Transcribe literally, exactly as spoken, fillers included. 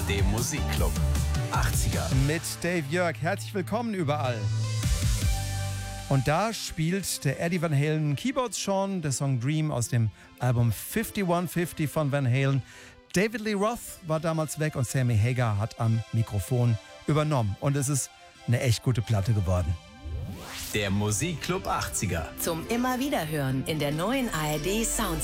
dem Musikclub achtziger. Mit Dave Jörg. Herzlich willkommen überall. Und da spielt der Eddie Van Halen Keyboards schon, der Song Dream aus dem Album fünfty one fifty von Van Halen. David Lee Roth war damals weg und Sammy Hagar hat am Mikrofon übernommen. Und es ist eine echt gute Platte geworden. Der Musikclub achtziger. Zum immer wieder hören in der neuen A R D Sound